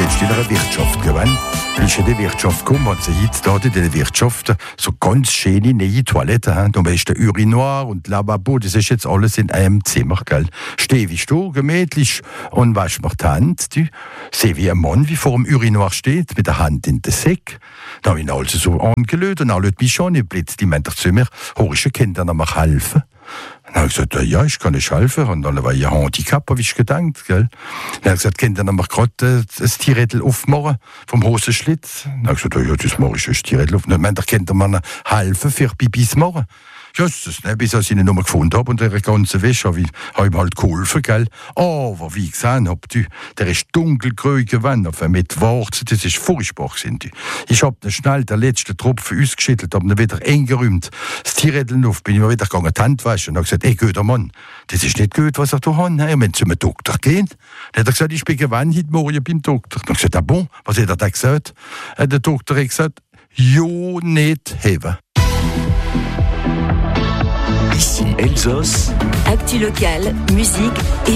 jetzt in der Wirtschaft gewann. Wie ich in die Wirtschaft komme, hat sie heute in der Wirtschaft so ganz schöne neue Toiletten. Da ist der Urinoir und Lavabo, das ist jetzt alles in einem Zimmer, gell? Steh wie du, gemütlich und wasch mir die Hand. Du seh wie ein Mann, wie vor dem Urinoir steht, mit der Hand in den Sack. Da habe ich ihn also so angelöst und er lädt mich schon in Blitz. Die meint zu mir, ich kann dir noch mal helfen. Dann habe ich gesagt, ja, ich kann nicht helfen. Und dann war ich ein Handicap, habe ich gedacht, gell. Dann habe ich gesagt, könnt ihr noch mal gerade das Tierrädel aufmachen vom Hosenschlitz? Dann habe ich gesagt, ja, das mache ich, das Tierrädel auf. Dann meint er, könnt ihr mir noch helfen für Bibis machen? Ja, das ist nicht, bis ich ihn nicht mehr gefunden habe und der ganze Wäsche habe ich ihm halt geholfen, gell. Aber wie ich gesehen habe, der ist dunkelgrün geworden, auf mit Warzen, das ist furchtbar gewesen. Ich habe dann schnell den letzten Tropfen ausgeschüttelt, habe ihn wieder eingeräumt, das Tierrädel auf, bin ich mal wieder gegangen, die Hand waschen und habe gesagt, ey, guter Mann, das ist nicht gut, was er da hat, wir müssen zum Doktor gehen. Dann hat er gesagt, ich bin gewandt heute Morgen beim Doktor. Dann habe ich gesagt, ah bon, was hat er da gesagt? Der Doktor hat gesagt, jo, nicht heben. Ici Elsos. Actu locale, musique et